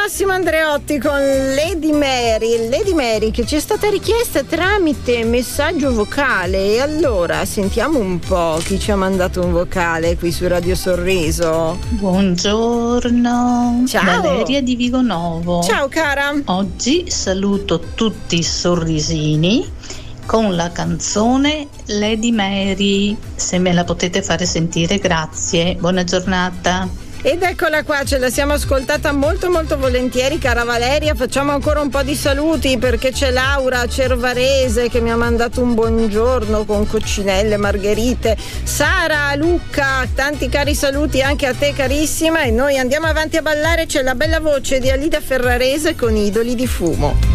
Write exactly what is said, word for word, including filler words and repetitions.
Massimo Andreotti con Lady Mary. Lady Mary che ci è stata richiesta tramite messaggio vocale. E allora sentiamo un po' chi ci ha mandato un vocale qui su Radio Sorriso. Buongiorno. Ciao. Valeria di Vigonovo. Ciao cara. Oggi saluto tutti i sorrisini con la canzone Lady Mary. Se me la potete fare sentire, grazie. Buona giornata. Ed eccola qua, ce la siamo ascoltata molto molto volentieri, cara Valeria. Facciamo ancora un po' di saluti perché c'è Laura Cervarese che mi ha mandato un buongiorno con coccinelle, margherite. Sara, Luca, tanti cari saluti anche a te carissima, e noi andiamo avanti a ballare. C'è la bella voce di Alida Ferrarese con Idoli di fumo.